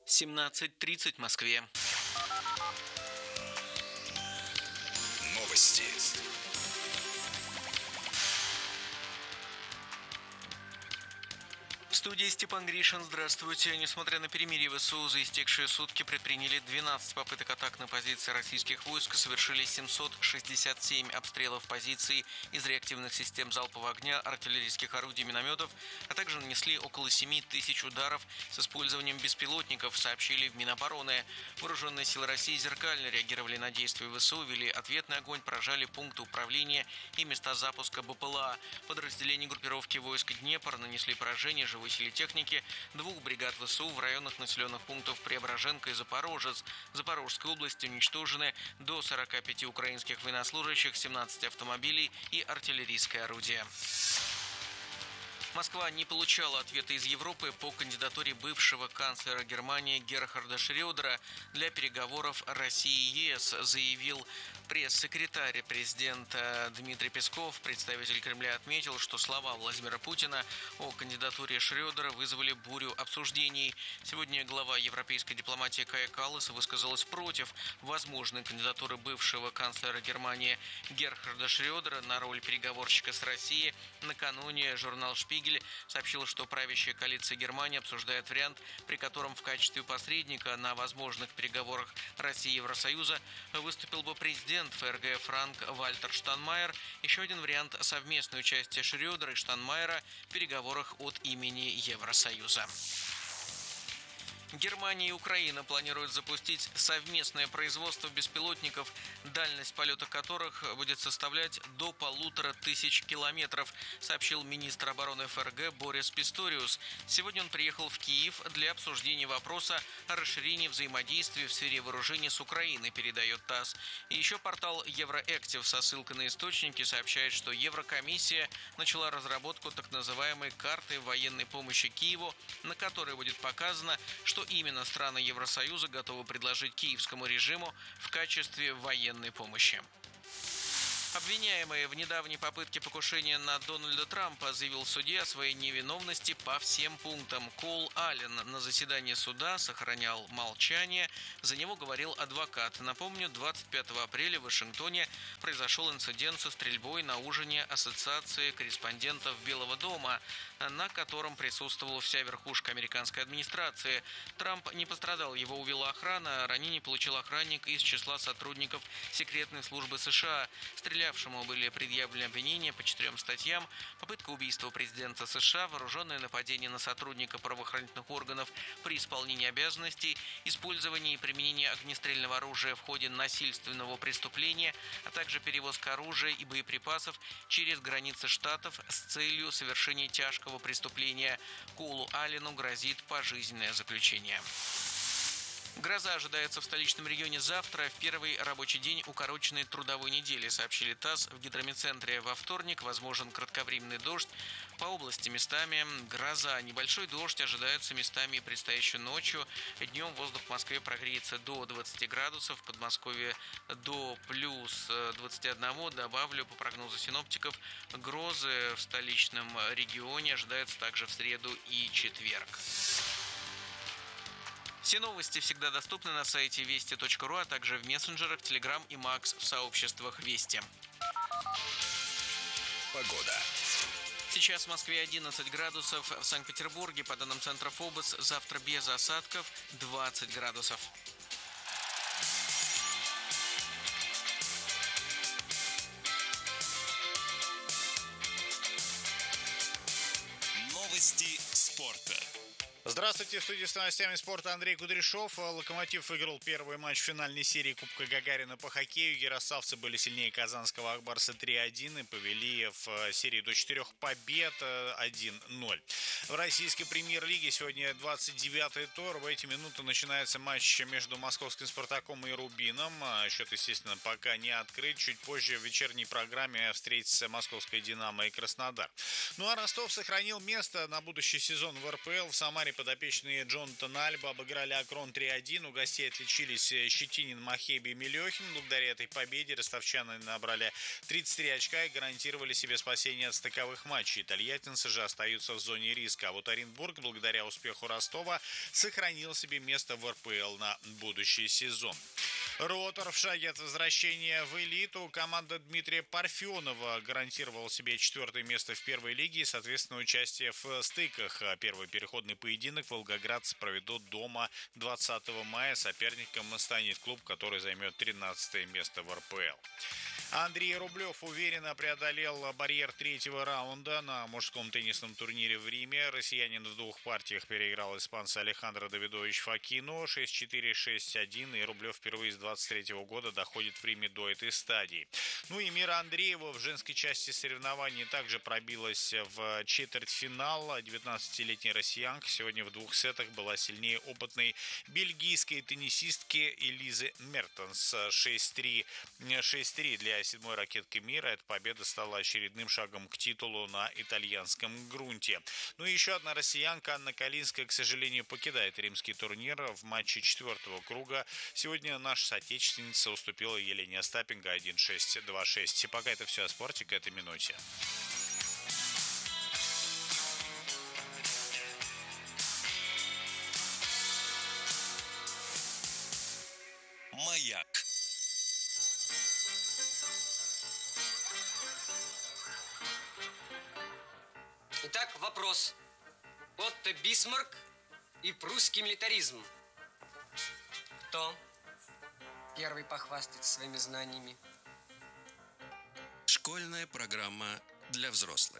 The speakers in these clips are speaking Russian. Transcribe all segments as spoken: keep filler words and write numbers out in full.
семнадцать тридцать в Москве. Новости. В студии Степан Гришин. Здравствуйте. Несмотря на перемирие, ВСУ за истекшие сутки предприняли двенадцать попыток атак на позиции российских войск, совершили семьсот шестьдесят семь обстрелов позиций из реактивных систем залпового огня, артиллерийских орудий, минометов, а также нанесли около семи тысяч ударов с использованием беспилотников, сообщили в Минобороны. Вооруженные силы России зеркально реагировали на действия ВСУ, вели ответный огонь, поражали пункты управления и места запуска БПЛА. Подразделения группировки войск Днепр нанесли поражение живой силе техники двух бригад ВСУ в районах населенных пунктов Преображенка и Запорожец. В Запорожской области уничтожены до сорока пяти украинских военнослужащих, семнадцать автомобилей и артиллерийское орудие. Москва не получала ответа из Европы по кандидатуре бывшего канцлера Германии Герхарда Шрёдера для переговоров России и ЕС, заявил пресс-секретарь президента Дмитрий Песков. Представитель Кремля отметил, что слова Владимира Путина о кандидатуре Шрёдера вызвали бурю обсуждений. Сегодня глава европейской дипломатии Кая Каллас высказалась против возможной кандидатуры бывшего канцлера Германии Герхарда Шрёдера на роль переговорщика с Россией. Накануне журнал «Шпигель» сообщил, что правящая коалиция Германии обсуждает вариант, при котором в качестве посредника на возможных переговорах России и Евросоюза выступил бы президент ФРГ Франк-Вальтер Штайнмайер. Еще один вариант – совместное участие Шрёдера и Штайнмайера в переговорах от имени Евросоюза. Германия и Украина планируют запустить совместное производство беспилотников, дальность полета которых будет составлять до полутора тысяч километров, сообщил министр обороны ФРГ Борис Писториус. Сегодня он приехал в Киев для обсуждения вопроса о расширении взаимодействия в сфере вооружений с Украиной, передает ТАСС. И еще портал Евроэктив со ссылкой на источники сообщает, что Еврокомиссия начала разработку так называемой карты военной помощи Киеву, на которой будет показано, что именно страны Евросоюза готовы предложить киевскому режиму в качестве военной помощи. Обвиняемый в недавней попытке покушения на Дональда Трампа заявил в суде о своей невиновности по всем пунктам. Кол Аллен на заседании суда сохранял молчание. За него говорил адвокат. Напомню, двадцать пятого апреля в Вашингтоне произошел инцидент со стрельбой на ужине Ассоциации корреспондентов Белого дома, на котором присутствовала вся верхушка американской администрации. Трамп не пострадал, его увела охрана. Ранение получил охранник из числа сотрудников секретной службы США. Стрелявшему были предъявлены обвинения по четырем статьям: попытка убийства президента США, вооруженное нападение на сотрудника правоохранительных органов при исполнении обязанностей, использование и применение огнестрельного оружия в ходе насильственного преступления, а также перевозка оружия и боеприпасов через границы штатов с целью совершения тяжкого преступления. Колу Аллену грозит пожизненное заключение. Гроза ожидается в столичном регионе завтра, в первый рабочий день укороченной трудовой недели, сообщили ТАСС в гидрометцентре. Во вторник возможен кратковременный дождь по области, местами гроза. Небольшой дождь ожидается местами и предстоящей ночью. Днем воздух в Москве прогреется до двадцати градусов, в Подмосковье до плюс двадцати одного. Добавлю, по прогнозу синоптиков, грозы в столичном регионе ожидаются также в среду и четверг. Все новости всегда доступны на сайте вести точка ру, а также в мессенджерах Telegram и Макс в сообществах Вести. Погода. Сейчас в Москве одиннадцать градусов, в Санкт-Петербурге, по данным центра ФОБОС, завтра без осадков двадцать градусов. Новости спорта. Здравствуйте, в студии с новостями спорта Андрей Кудряшов. Локомотив выиграл первый матч финальной серии Кубка Гагарина по хоккею. Ярославцы были сильнее казанского Акбарса три один и повели в серии до четырех побед один ноль. В российской премьер-лиге сегодня двадцать девятый тур. В эти минуты начинается матч между московским «Спартаком» и «Рубином». Счет, естественно, пока не открыт. Чуть позже в вечерней программе встретятся московская «Динамо» и «Краснодар». Ну а Ростов сохранил место на будущий сезон в эр пэ эл. РПЛ в Самаре подопечные Джонатан Альба обыграли Акрон три один. У гостей отличились Щетинин, Махеби и Милехин. Благодаря этой победе ростовчане набрали тридцать три очка и гарантировали себе спасение от стыковых матчей. Тольяттинцы же остаются в зоне риска. А вот Оренбург, благодаря успеху Ростова, сохранил себе место в РПЛ на будущий сезон. Ротор в шаге от возвращения в элиту. Команда Дмитрия Парфенова гарантировала себе четвертое место в первой лиге и, соответственно, участие в стыках. Первый переходный поединок волгоградцы проведут дома двадцатого мая. Соперником станет клуб, который займет тринадцатое место в РПЛ. Андрей Рублев уверенно преодолел барьер третьего раунда на мужском теннисном турнире в Риме. Россиянин в двух партиях переиграл испанца Алехандро Давидович Фокину шесть четыре шесть один, и Рублев впервые с двадцать третьего года доходит в Риме до этой стадии. Ну и Мира Андреева в женской части соревнований также пробилась в четвертьфинал. девятнадцатилетняя россиянка сегодня в двух сетах была сильнее опытной бельгийской теннисистки Элизы Мертенс шесть три шесть три. Для седьмой ракетки мира эта победа стала очередным шагом к титулу на итальянском грунте. Ну и еще одна россиянка, Анна Калинская, к сожалению, покидает римский турнир в матче четвертого круга. Сегодня наша соотечественница уступила Елене Остапенко один шесть два шесть. И пока это все о спорте к этой минуте. Маяк. Итак, вопрос. Отто Бисмарк и прусский милитаризм. Кто первый похвастается своими знаниями? Школьная программа для взрослых.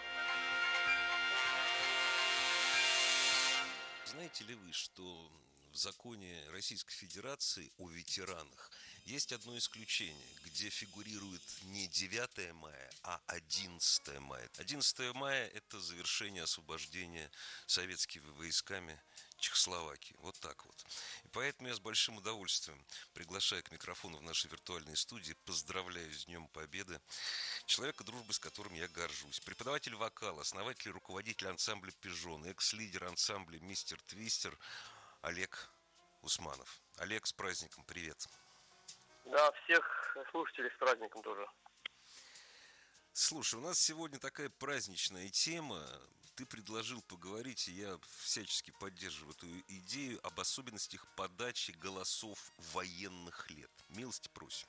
Знаете ли вы, что в законе Российской Федерации о ветеранах есть одно исключение, где фигурирует не девятое мая, а одиннадцатое мая. одиннадцатое мая – это завершение освобождения советскими войсками Чехословакии. Вот так вот. И поэтому я с большим удовольствием приглашаю к микрофону в нашей виртуальной студии, поздравляю с Днем Победы, человека, дружбы с которым я горжусь. Преподаватель вокала, основатель и руководитель ансамбля «Пижон», экс-лидер ансамбля «Мистер Твистер» Олег Усманов. Олег, с праздником, привет. Да, всех слушателей с праздником тоже. Слушай, у нас сегодня такая праздничная тема. Ты предложил поговорить, и я всячески поддерживаю эту идею, об особенностях подачи голосов военных лет. Милости просим.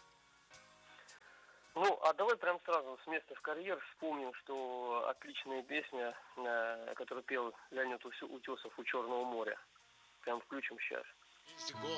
Ну, а давай прям сразу с места в карьер вспомним, что отличная песня, которую пел Леонид Утесов у Черного моря. Прям включим сейчас.